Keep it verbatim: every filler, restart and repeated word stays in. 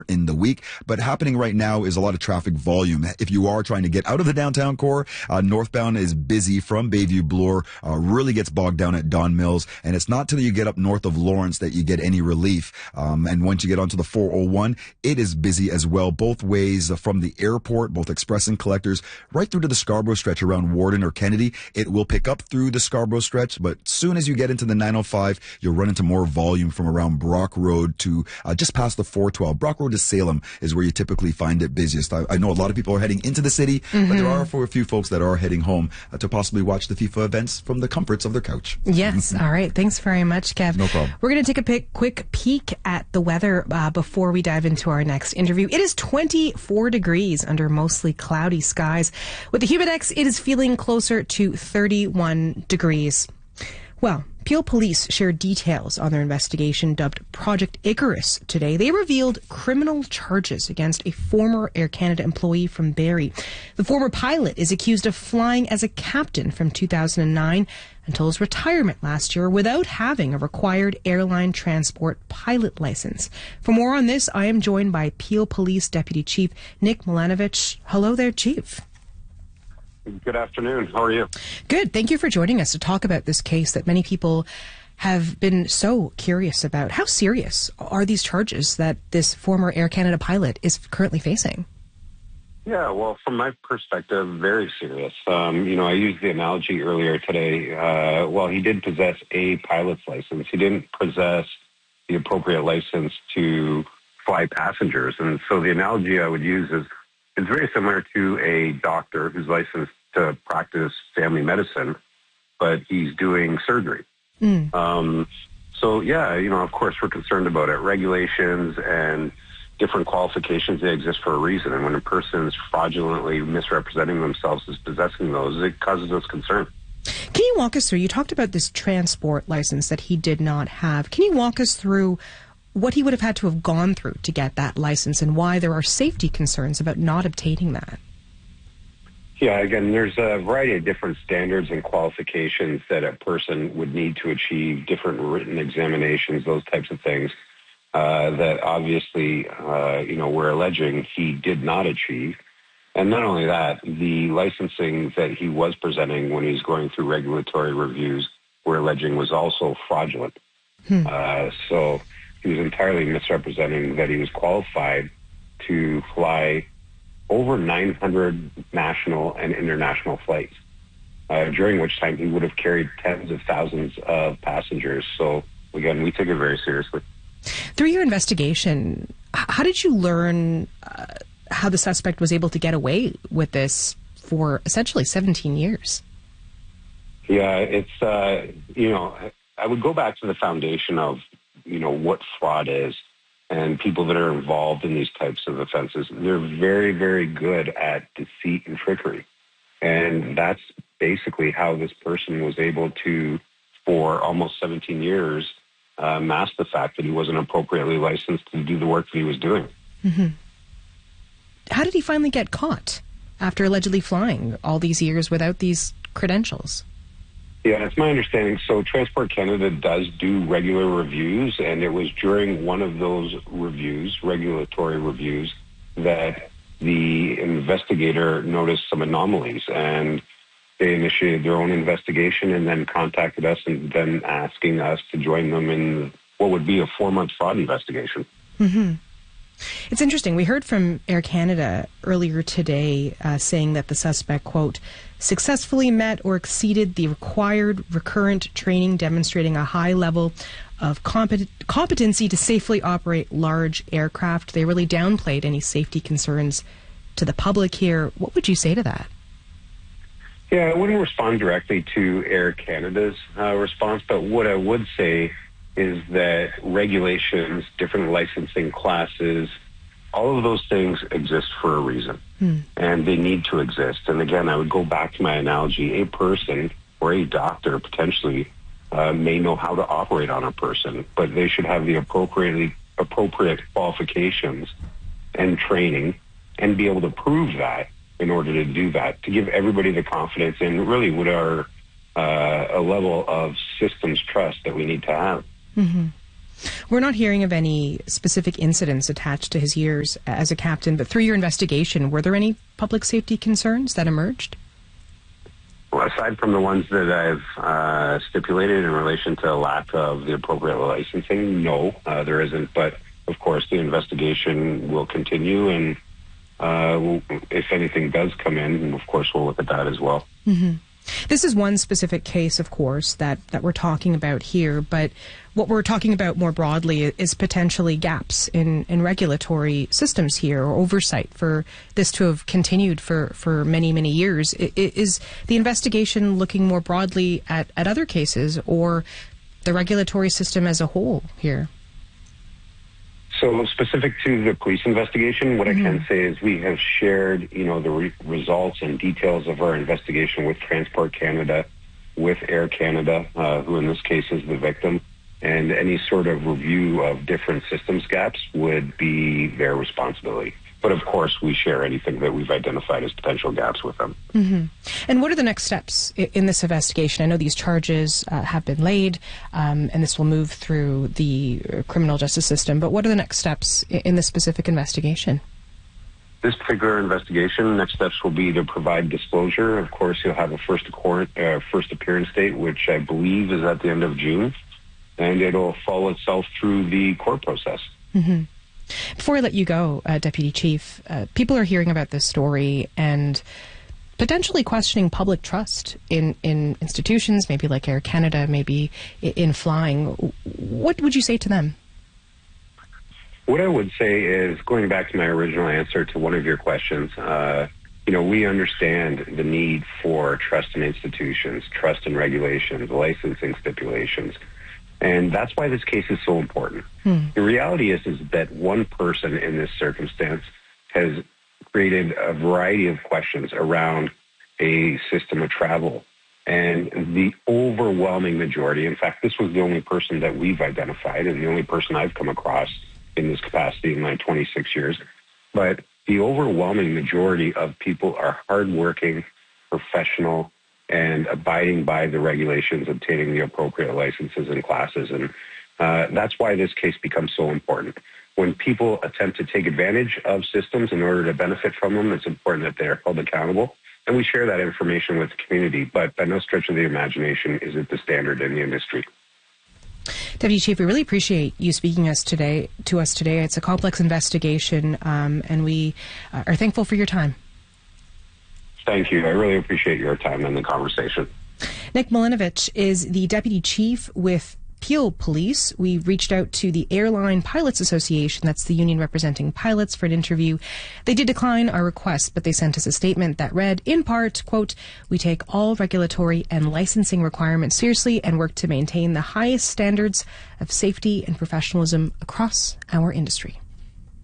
in the week. But happening right now is a lot of traffic volume. If you are trying to get out of the downtown core, uh, northbound is busy from Bayview Bloor, uh, really gets bogged down at Don Mills. And it's not till you get up north of Lawrence that you get any relief. Um, and once you get onto the four oh one, it is busy as well, both ways uh, from the airport, both express and collectors, right through to the Scarborough stretch around Warden or Kennedy. It will pick up through the Scarborough stretch, but soon as you get into the nine oh five, you'll run into more volume from around Brock Road to uh, just past the four twelve. Brock Road to Salem is where you typically find it busiest. I, I know a lot of people are heading into the city, mm-hmm. but there are for a few folks that are heading home uh, to possibly watch the FIFA events from the comforts of their couch. Yes. All right. Thanks very much, Kev. No problem. We're going to take a pic- quick peek at the weather uh, before we dive into our next interview. It is twenty-four degrees under mostly cloudy skies. With the Humidex, it is feeling closer to thirty-one degrees. Well, Peel Police shared details on their investigation dubbed Project Icarus today. They revealed criminal charges against a former Air Canada employee from Barrie. The former pilot is accused of flying as a captain from two thousand nine until his retirement last year without having a required airline transport pilot license. For more on this, I am joined by Peel Police Deputy Chief Nick Milanovich. Hello there, Chief. Good afternoon. How are you? Good. Thank you for joining us to talk about this case that many people have been so curious about. How serious are these charges that this former Air Canada pilot is currently facing? Yeah, well, from my perspective, very serious. Um, you know, I used the analogy earlier today. Uh, well, he did possess a pilot's license. He didn't possess the appropriate license to fly passengers. And so the analogy I would use is it's very similar to a doctor who's licensed to practice family medicine, but he's doing surgery. Mm. Um, so, yeah, you know, of course, we're concerned about it. Regulations and different qualifications, they exist for a reason. And when a person is fraudulently misrepresenting themselves as possessing those, it causes us concern. Can you walk us through, you talked about this transport license that he did not have. Can you walk us through what he would have had to have gone through to get that license and why there are safety concerns about not obtaining that? Yeah, again, there's a variety of different standards and qualifications that a person would need to achieve, different written examinations, those types of things uh, that obviously, uh, you know, we're alleging he did not achieve. And not only that, the licensing that he was presenting when he's going through regulatory reviews, we're alleging was also fraudulent. Hmm. Uh, so he was entirely misrepresenting that he was qualified to fly over nine hundred national and international flights, uh, during which time he would have carried tens of thousands of passengers. So, again, we take it very seriously. Through your investigation, how did you learn uh, how the suspect was able to get away with this for essentially seventeen years? Yeah, it's, uh, you know, I would go back to the foundation of you know, what fraud is and people that are involved in these types of offenses. They're very, very good at deceit and trickery. And that's basically how this person was able to, for almost seventeen years, uh, mask the fact that he wasn't appropriately licensed to do the work that he was doing. Mm-hmm. How did he finally get caught after allegedly flying all these years without these credentials? Yeah, it's my understanding. So Transport Canada does do regular reviews, and it was during one of those reviews, regulatory reviews, that the investigator noticed some anomalies, and they initiated their own investigation and then contacted us and then asking us to join them in what would be a four-month fraud investigation. Mm-hmm. It's interesting. We heard from Air Canada earlier today uh, saying that the suspect, quote, successfully met or exceeded the required recurrent training demonstrating a high level of compet- competency to safely operate large aircraft. They really downplayed any safety concerns to the public here. What would you say to that? Yeah, I wouldn't respond directly to Air Canada's uh, response, but what I would say is that regulations, different licensing classes, all of those things exist for a reason, hmm. and they need to exist. And again, I would go back to my analogy. A person or a doctor potentially uh, may know how to operate on a person, but they should have the appropriately appropriate qualifications and training and be able to prove that in order to do that, to give everybody the confidence and really what are uh, a level of systems trust that we need to have. Mm-hmm. We're not hearing of any specific incidents attached to his years as a captain, but through your investigation, were there any public safety concerns that emerged? Well, aside from the ones that I've uh, stipulated in relation to lack of the appropriate licensing, no, uh, there isn't. But, of course, the investigation will continue, and uh, if anything does come in, of course, we'll look at that as well. Mm-hmm. This is one specific case, of course, that, that we're talking about here, but what we're talking about more broadly is potentially gaps in, in regulatory systems here, or oversight for this to have continued for, for many, many years. I, is the investigation looking more broadly at, at other cases or the regulatory system as a whole here? So specific to the police investigation, what mm-hmm. I can say is we have shared, you know, the re- results and details of our investigation with Transport Canada, with Air Canada, uh, who in this case is the victim, and any sort of review of different systems gaps would be their responsibility. But of course, we share anything that we've identified as potential gaps with them. Mm-hmm. And what are the next steps in this investigation? I know these charges uh, have been laid, um, and this will move through the criminal justice system. But what are the next steps in this specific investigation? This particular investigation, next steps will be to provide disclosure. Of course, you'll have a first, court, uh, first appearance date, which I believe is at the end of June, and it'll follow itself through the court process. Mm-hmm. Before I let you go, uh, Deputy Chief, uh, people are hearing about this story and potentially questioning public trust in, in institutions, maybe like Air Canada, maybe in flying. What would you say to them? What I would say is, going back to my original answer to one of your questions, uh, you know, we understand the need for trust in institutions, trust in regulations, licensing stipulations. And that's why this case is so important. Hmm. The reality is, is that one person in this circumstance has created a variety of questions around a system of travel. And the overwhelming majority, in fact, this was the only person that we've identified and the only person I've come across in this capacity in my twenty-six years. But the overwhelming majority of people are hardworking, professional, and abiding by the regulations, obtaining the appropriate licenses and classes. And uh, that's why this case becomes so important. When people attempt to take advantage of systems in order to benefit from them, it's important that they're held accountable. And we share that information with the community, but by no stretch of the imagination is it the standard in the industry. Deputy Chief, we really appreciate you speaking us today, to us today. It's a complex investigation, um, and we uh, are thankful for your time. Thank you. I really appreciate your time and the conversation. Nick Milinovich is the Deputy Chief with Peel Police. We reached out to the Airline Pilots Association, that's the union representing pilots, for an interview. They did decline our request, but they sent us a statement that read, in part, quote, "We take all regulatory and licensing requirements seriously and work to maintain the highest standards of safety and professionalism across our industry."